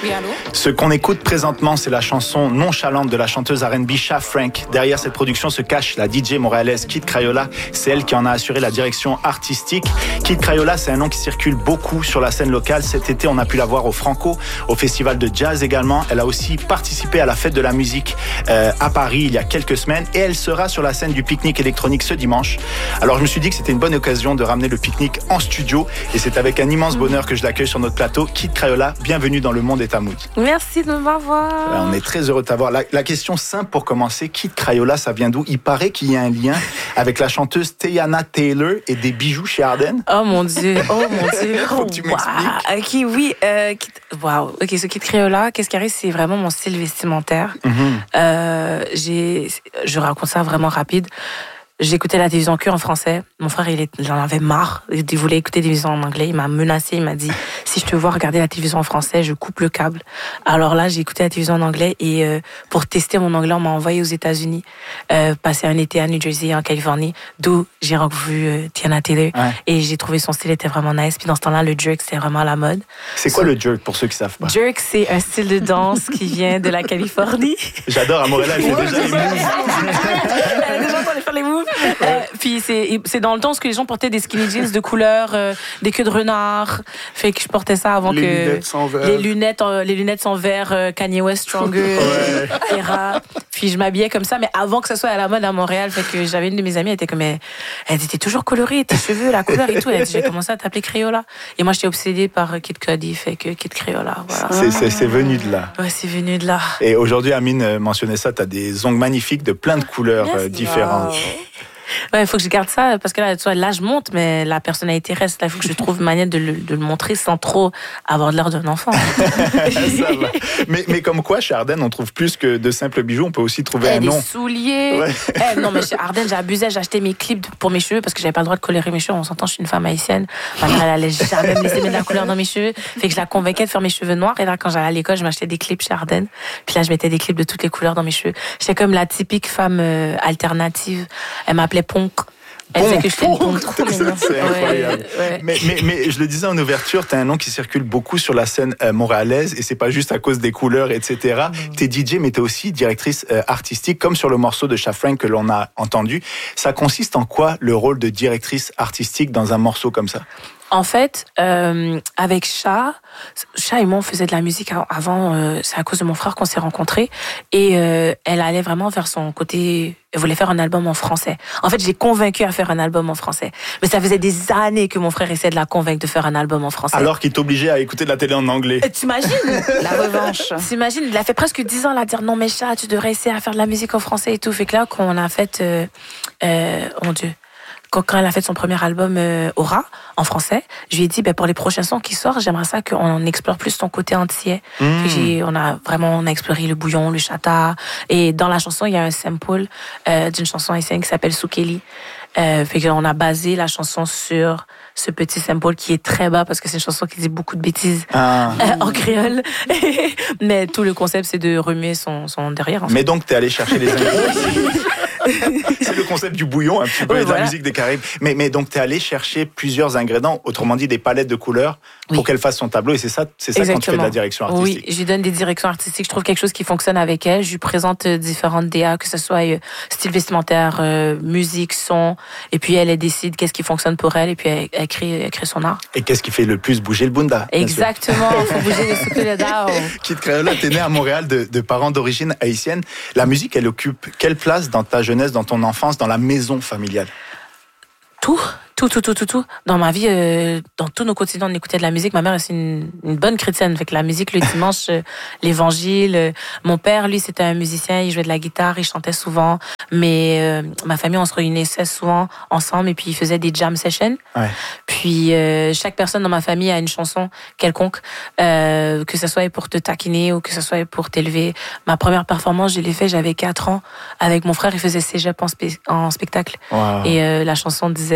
Oui, allô? Ce qu'on écoute présentement, c'est la chanson nonchalante de la chanteuse R&B Sha Frank. Derrière cette production se cache la DJ montréalaise Kid Crayola. C'est elle qui en a assuré la direction artistique. Kid Crayola, c'est un nom qui circule beaucoup sur la scène locale. Cet été, on a pu la voir au Franco, au festival de jazz également. Elle a aussi participé à la fête de la musique à Paris il y a quelques semaines et elle sera sur la scène du pique-nique électronique ce dimanche. Alors je me suis dit que c'était une bonne occasion de ramener le pique-nique en studio et c'est avec un immense bonheur que je l'accueille sur notre plateau. Kid Crayola, bienvenue dans Le Monde est à Mood. Merci de m'avoir. On est très heureux de t'avoir. La question simple pour commencer, Kid Crayola, ça vient d'où? Il paraît qu'il y a un lien avec la chanteuse Teyana Taylor et des bijoux chez Arden. Oh mon Dieu, Faut que tu m'expliques. Ok, oui. Wow. Ok, ce Kid Crayola, qu'est-ce qui arrive? C'est vraiment mon style vestimentaire. Je raconte ça vraiment rapide. J'écoutais la télévision que en français. Mon frère, il en avait marre. Il voulait écouter la télévision en anglais. Il m'a menacé. Il m'a dit, si je te vois regarder la télévision en français, je coupe le câble. Alors là, j'ai écouté la télévision en anglais et pour tester mon anglais, on m'a envoyé aux États-Unis, passer un été à New Jersey, en Californie, d'où j'ai revu Teyana Taylor. Ouais. Et j'ai trouvé son style était vraiment nice. Puis dans ce temps-là, le jerk, c'était vraiment à la mode. C'est quoi le jerk pour ceux qui savent pas? Jerk, c'est un style de danse qui vient de la Californie. J'adore, à Montréal, j'ai déjà les moves. Déjà, on allait faire les moves. Puis c'est dans le temps que les gens portaient des skinny jeans de couleur, des queues de renard. Fait que je portais ça avant que les lunettes sans verre, Kanye West Stronger, era. Puis je m'habillais comme ça, mais avant que ça soit à la mode à Montréal. Fait que j'avais une de mes amies, elle était comme, elle était toujours colorée, tes cheveux, la couleur et tout. Elle a dit, j'ai commencé à t'appeler Crayola. Et moi, j'étais obsédée par Kid Cudi, fait que Kid Crayola. Voilà. C'est venu de là. Ouais, c'est venu de là. Et aujourd'hui, Amine mentionnait ça, t'as des ongles magnifiques de plein de couleurs différentes. Wow. Ouais, il faut que je garde ça parce que là, tu vois, l'âge monte, mais la personnalité reste. Là, il faut que je trouve une manière de le montrer sans trop avoir l'air d'un enfant. Ça va. Mais comme quoi, chez Arden, on trouve plus que de simples bijoux. On peut aussi trouver un nom. Des souliers. Ouais. Non, mais chez Arden, j'abusais. J'achetais mes clips pour mes cheveux parce que j'avais pas le droit de colorer mes cheveux. On s'entend, je suis une femme haïtienne. Ma mère, elle allait jamais me laisser mettre de la couleur dans mes cheveux. Fait que je la convainquais de faire mes cheveux noirs. Et là, quand j'allais à l'école, je m'achetais des clips chez Arden. Puis là, je mettais des clips de toutes les couleurs dans mes cheveux. J'étais comme la typique femme alternative. Elle m'appelait Ponk. Elle disait que je fais une ponk trop mignon. C'est incroyable. Ouais. Mais je le disais en ouverture, t'as un nom qui circule beaucoup sur la scène montréalaise et c'est pas juste à cause des couleurs, etc. T'es DJ, mais t'es aussi directrice artistique, comme sur le morceau de Sha Frank que l'on a entendu. Ça consiste en quoi le rôle de directrice artistique dans un morceau comme ça? En fait, avec Sha et moi, on faisait de la musique avant. C'est à cause de mon frère qu'on s'est rencontrés. Et elle allait vraiment vers son côté... Elle voulait faire un album en français. En fait, je l'ai convaincue à faire un album en français. Mais ça faisait des années que mon frère essayait de la convaincre de faire un album en français. Alors qu'il t'obligeait à écouter de la télé en anglais. T'imagines? La revanche. T'imagines? Il a fait presque 10 ans à dire non, mais Sha, tu devrais essayer à faire de la musique en français et tout. Fait que là, qu'on a fait... mon Dieu... Quand elle a fait son premier album Aura en français, je lui ai dit pour les prochains sons qui sortent, j'aimerais ça qu'on explore plus ton côté antillais. On a exploré le bouillon, le chata, et dans la chanson il y a un sample d'une chanson haïtienne qui s'appelle Soukeli. Fait qu'on a basé la chanson sur ce petit sample qui est très bas parce que c'est une chanson qui dit beaucoup de bêtises en créole. Mais tout le concept c'est de remuer son derrière. En fait. Mais donc t'es allé chercher les ingrédients. C'est le concept du bouillon, un petit peu, et de la musique des Caraïbes. Mais donc, tu es allé chercher plusieurs ingrédients, autrement dit des palettes de couleurs, pour qu'elle fasse son tableau. Et c'est ça quand tu fais de la direction artistique. Oui, je lui donne des directions artistiques. Je trouve quelque chose qui fonctionne avec elle. Je lui présente différentes DA, que ce soit style vestimentaire, musique, son. Et puis, elle décide qu'est-ce qui fonctionne pour elle. Et puis, elle crée son art. Et qu'est-ce qui fait le plus bouger le bunda? Exactement. Il faut bouger le souk le dao. Kid Crayola, t'es né à Montréal de parents d'origine haïtienne. La musique, elle occupe quelle place dans ta jeunesse, dans ton enfance, dans la maison familiale? Tout. Dans ma vie, dans tous nos quotidiens, on écoutait de la musique. Ma mère, c'est une bonne chrétienne. Fait que la musique, le dimanche, l'évangile. Mon père, lui, c'était un musicien. Il jouait de la guitare, il chantait souvent. Mais ma famille, on se réunissait souvent ensemble et puis il faisait des jam sessions. Ouais. Puis chaque personne dans ma famille a une chanson quelconque, que ce soit pour te taquiner ou que ce soit pour t'élever. Ma première performance, je l'ai fait, j'avais 4 ans. Avec mon frère, il faisait cégep en spectacle. Wow. Et la chanson disait « Go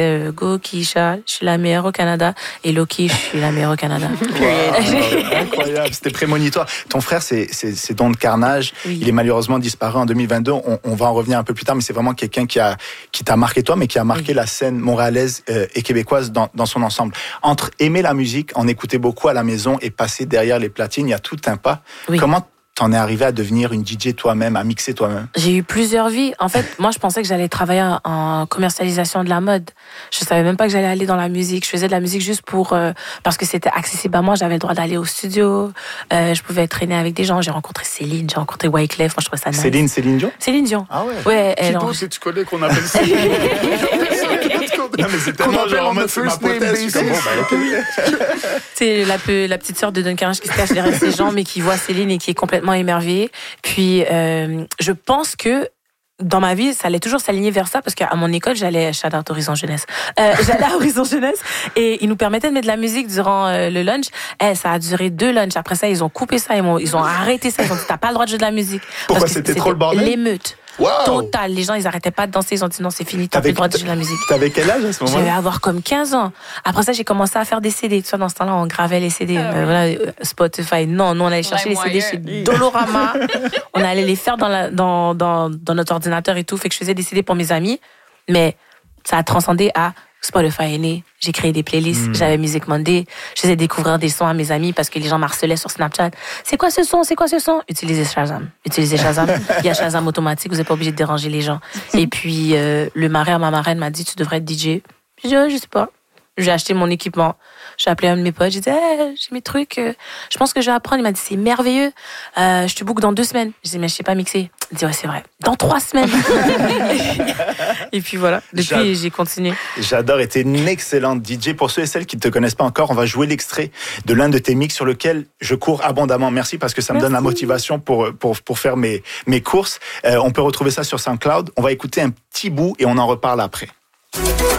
Keisha, je suis la meilleure au Canada. Et Loki, je suis la meilleure au Canada. Wow, incroyable, c'était prémonitoire. Ton frère, c'est Don Carnage. Oui. Il est malheureusement disparu en 2022. On va en revenir un peu plus tard, mais c'est vraiment quelqu'un qui t'a marqué toi, mais qui a marqué la scène montréalaise et québécoise dans son ensemble. Entre aimer la musique, en écouter beaucoup à la maison et passer derrière les platines, il y a tout un pas. Oui. Comment t'en es arrivé à devenir une DJ toi-même, à mixer toi-même? J'ai eu plusieurs vies. En fait, moi, je pensais que j'allais travailler en commercialisation de la mode. Je savais même pas que j'allais aller dans la musique. Je faisais de la musique juste parce que c'était accessible à moi. J'avais le droit d'aller au studio. Je pouvais traîner avec des gens. J'ai rencontré Céline, j'ai rencontré Wyclef. Moi, je trouvais ça nice. Céline Dion? Céline Dion. Ah ouais. Ouais. Qui d'autre si tu connais qu'on appelle Céline? Non, mais c'est tellement genre en mode c'est ma potasse. C'est la petite sœur de Don Carnage qui se cache derrière ces gens, mais qui voit Céline et qui est complètement émerveillée. Puis, je pense que dans ma vie, ça allait toujours s'aligner vers ça parce qu'à mon école, j'allais shout out Horizon Jeunesse. J'allais à Horizon Jeunesse et ils nous permettaient de mettre de la musique durant le lunch. Ça a duré 2 lunchs. Après ça, ils ont coupé ça, ils ont arrêté ça. Ils ont dit t'as pas le droit de jouer de la musique. Pourquoi? C'était trop le bordel? L'émeute. Wow. Total. Les gens, ils arrêtaient pas de danser. Ils ont dit non, c'est fini, t'as plus le droit de jouer de la musique. T'avais quel âge à ce moment-là? Je devais avoir comme 15 ans. Après ça, j'ai commencé à faire des CD. Tu vois, dans ce temps-là, on gravait les CD. Voilà, Spotify. Non, nous, on allait chercher les CD chez Dolorama. On allait les faire dans notre ordinateur et tout. Fait que je faisais des CD pour mes amis. Mais ça a transcendé à Spotify est né. J'ai créé des playlists. J'avais Music Monday. Je faisais découvrir des sons à mes amis parce que les gens m'harcelaient sur Snapchat. C'est quoi ce son? Utilisez Shazam. Il y a Shazam automatique. Vous n'êtes pas obligé de déranger les gens. Et puis, le marin à ma marraine m'a dit, tu devrais être DJ. J'ai dit, je sais pas. J'ai acheté mon équipement. J'ai appelé un de mes potes. J'ai dit, j'ai mes trucs. Je pense que je vais apprendre. Il m'a dit, c'est merveilleux. Je te book dans 2 semaines. J'ai dit, mais je sais pas mixer. Il dit, ouais, c'est vrai. Dans 3 semaines. Et puis voilà. Depuis, j'ai continué. J'adore. Et t'es une excellente DJ. Pour ceux et celles qui ne te connaissent pas encore, on va jouer l'extrait de l'un de tes mix sur lequel je cours abondamment. Merci parce que ça me donne la motivation pour faire mes courses. On peut retrouver ça sur SoundCloud. On va écouter un petit bout et on en reparle après.